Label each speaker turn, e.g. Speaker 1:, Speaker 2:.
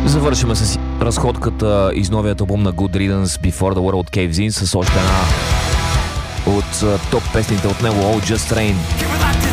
Speaker 1: Завършваме с разходката из новият албум на Good Riddance Before the World Caves In с още една от топ песните от него All Just Rain.